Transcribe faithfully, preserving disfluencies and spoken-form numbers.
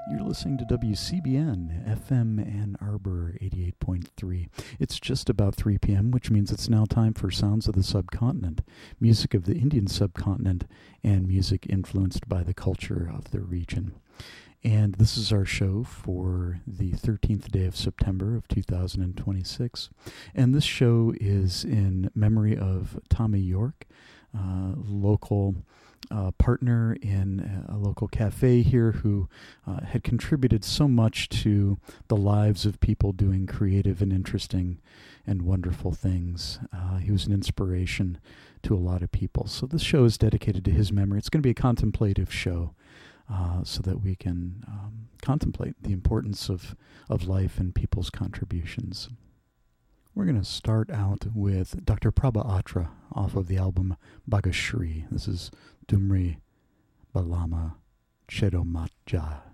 You're listening to W C B N, F M Ann Arbor eighty-eight point three. It's just about three p.m., which means it's now time for Sounds of the Subcontinent, music of the Indian subcontinent, and music influenced by the culture of the region. And this is our show for the thirteenth day of September of two thousand twenty-six. And this show is in memory of Tommy York, uh, local uh, partner in a local cafe here who uh, had contributed so much to the lives of people doing creative and interesting and wonderful things. Uh, he was an inspiration to a lot of people. So this show is dedicated to his memory. It's going to be a contemplative show. Uh, so that we can um, contemplate the importance of, of life and people's contributions. We're going to start out with Doctor Prabha Atra off of the album Bhagashri. This is Dumri Balama Chedomatja.